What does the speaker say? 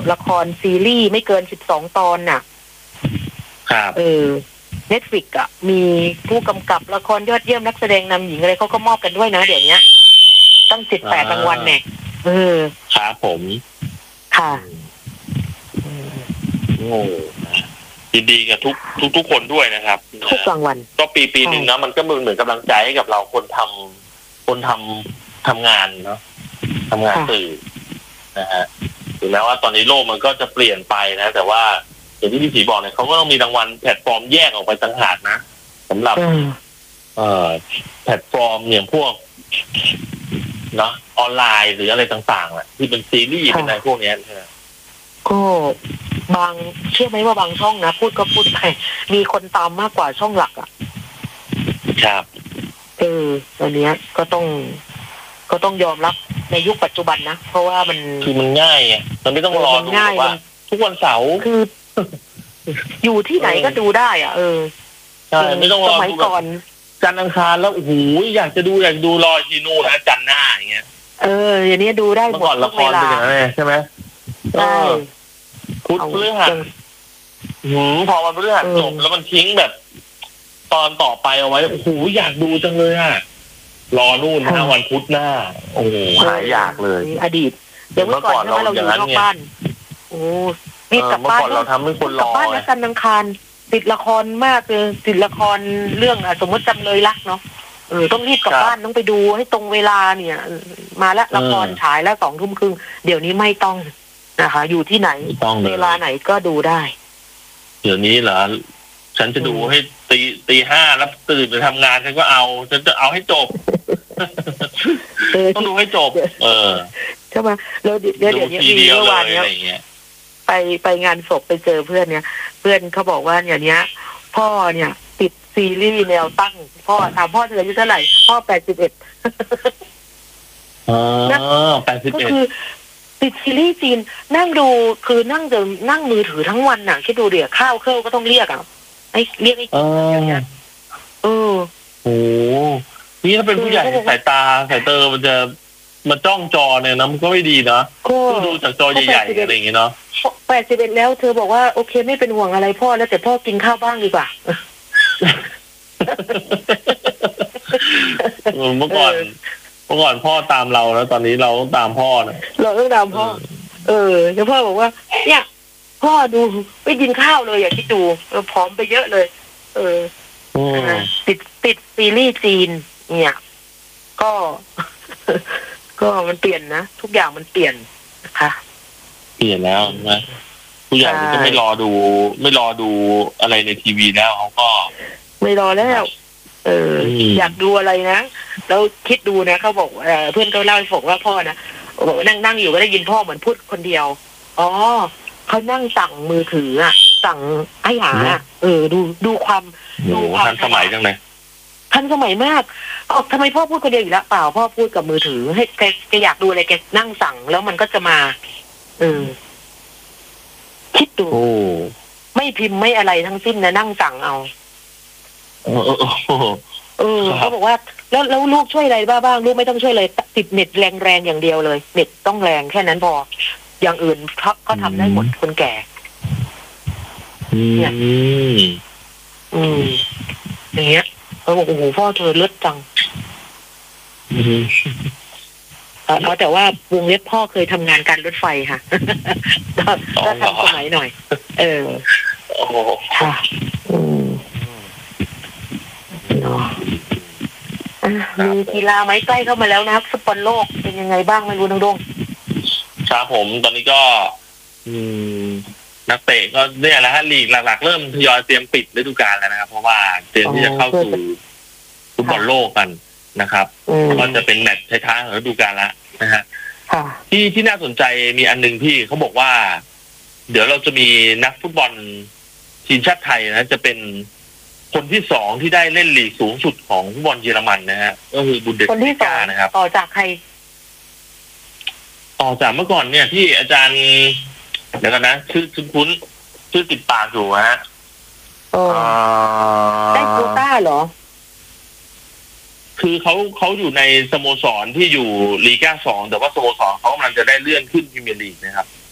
ละครซีรีส์ไม่เกิน12 ตอนน่ะครับ Netflix อ่ะมีผู้กำกับละครยอดเยี่ยมนักแสดงนำหญิงอะไรเขาก็มอบกันด้วยนะเดี๋ยวนี้ตั้ง18 รางวัลเนี่ยครับผมค่ะโอ้ยินดีกับทุกคนด้วยนะครับทุกรางวัลก็ปีหนึ่งนะมันก็เหมือนกำลังใจให้กับเราคนทำงานเนาะทำงานสื่อนะฮะถึงแม้ว่าตอนนี้โลกมันก็จะเปลี่ยนไปนะแต่ว่าอย่างที่พี่ศรีบอกเนี่ยเขาก็ต้องมีรางวัลแพลตฟอร์มแยกออกไปต่างหากนะสำหรับแพลตฟอร์มอย่างพวกเนาะออนไลน์หรืออะไรต่างๆแหละที่เป็นซีรีส์เป็นอะไรพวกนี้ใช่ไหมก็บางเชื่อไหมว่าบางช่องนะพูดก็พูดไปมีคนตามมากกว่าช่องหลักอ่ะครับตอนนี้ก็ต้องยอมรับในยุคปัจจุบันนะเพราะว่ามันคือมันง่ายไงมันไม่ต้องรอดูว่าทุกวันเสาร์คืออยู่ที่ไหนก็ดูได้อ่ะใช่ไม่ต้องรอสมัยก่อนจันทร์อังคารแล้วโอ้โหอยากจะดูรอทีนู่นนะจันทร์หน้าอย่างเงี้ยอย่างนี้ดูได้หมดก่อนละครเป็นอย่างนั้นใช่ไหมพุธพฤหัสพอวันพฤหัสจบแล้วมันทิ้งแบบตอนต่อไปเอาไว้โอ้โหอยากดูจังเลยอ่ะรอนู่น5 วันพุธหน้าโอ้โหหายอยากเลยอดีตเดี๋ยวเมื่อก่อนเราอยู่นอกบ้านโอ้รีบกลับบ้านเราทำให้คนรอกลับบ้านแล้วจันทร์อังคารติดละครมากเลยติดละครเรื่องสมมติจำเลยรักเนาะต้องรีบกลับบ้านต้องไปดูให้ตรงเวลาเนี่ยมาแล้วละครฉายแล้ว20:30นเดี๋ยวนี้ไม่ต้องนะคะอยู่ที่ไหนเวลาไหนก็ดูได้เดี๋ยวนี้เหรอฉันจะดูให้ตี 5แล้วตื่นไปทำงานฉันก็เอาฉันจะเอาให้จบต้องดูให้จบใช่ไหมแล้วเดี๋ยวมีเมื่อวานเนี้ยไปงานศพไปเจอเพื่อนเนี่ยเพื่อนเขาบอกว่าอย่างเนี้ยพ่อเนี่ยติดซีรีส์แนวตั้งพ่อถามพ่อเธออายุเท่าไหร่พ่อ81 81 ก็คือติดซีรีส์จีนนั่งดูคือนั่งมือถือทั้งวันน่ะคิดดูเดี๋ยวข้าวเครื่องก็ต้องเรียกเรียกอย่างเงี้ยโอ้นี่ถ้าเป็นผู้ใหญ่สายตามันจะมาจ้องจอเนี่ยนะมันก็ไม่ดีนะต้องดูจากจอใหญ่ๆอะไรอย่างเงี้ยเนาะ 81แล้วเธอบอกว่าโอเคไม่เป็นห่วงอะไรพ่อแล้วแต่พ่อกินข้าวบ้างดีกว่าเมื่อก่อนพ่อตามเราแล้วตอนนี้เราต้องตามพ่อนะเราต้องตามพ่อแล้วพ่อบอกว่าเนี่ยพ่อดูไม่กินข้าวเลยอย่าคิดดูผอมไปเยอะเลยติดซีรีส์จีนเนี่ยก็มันเปลี่ยนนะทุกอย่างมันเปลี่ยนนะคะเปลี่ยนแล้วนะผู้ใหญ่ก็ไม่รอดูอะไรในทีวีแล้วเขาก็ไม่รอแล้วอยากดูอะไรนะแล้วคิดดูนะเขาบอกเพื่อนเขาเล่าให้ฟังว่าพ่อนะนั่งอยู่ก็ได้ยินพ่อเหมือนพูดคนเดียวเขานั่งสั่งมือถือสั่งให้หาดูความทันสมัยจังเลยทันสมัยมากทำไมพ่อพูดคนเดียวอยู่แล้วเปล่าพ่อพูดกับมือถือให้แกอยากดูอะไรแกนั่งสั่งแล้วมันก็จะมาคิดดูไม่พิมพ์ไม่อะไรทั้งสิ้นนะนั่งสั่งเอาเขาบอกว่าแล้วลูกช่วยอะไรบ้างลูกไม่ต้องช่วยเลยติดเน็ตแรงอย่างเดียวเลยเน็ตต้องแรงแค่นั้นพออย่างอื่นก็ทำได้หมดคนแก่เนี่ยอย่างเงี้ยเขาบอกโอ้โหพ่อเธอเลิศจังแต่ว่าวงเล็บพ่อเคยทำงานการรถไฟค่ะก็ทำสมัยหน่อยค่ะมีกีฬาไหมใกล้เข้ามาแล้วนะครับฟุตบอลโลกเป็นยังไงบ้างไม่รู้น้องดงครับผมตอนนี้ก็นักเตะก็เนี่ยแหละฮะลีกหลักๆเริ่มทยอยเตรียมปิดฤดูกาลแล้วนะครับเพราะว่าเตรียมที่จะเข้าสู่ฟุตบอลโลกกันนะครับก็จะเป็นแมตช์ท้ายๆของฤดูกาลแล้วนะฮะที่น่าสนใจมีอันนึงที่เขาบอกว่าเดี๋ยวเราจะมีนักฟุตบอลทีมชาติไทยนะจะเป็นคนที่2ที่ได้เล่นลีกสูงสุดของฟุตบอลเยอรมันนะฮะก็คือบุนเดสลีกานะครับต่อจากใครต่อจากเมื่อก่อนเนี่ยที่อาจารย์เดี๋ยวกันนะชื่อติดปากอยู่ฮะได้โควต้าเหรอคือเขาอยู่ในสโมสรที่อยู่ลีก้า2แต่ว่าสโมสรเขากำลังจะได้เลื่อนขึ้นพรีเมียร์ลีกนะครับ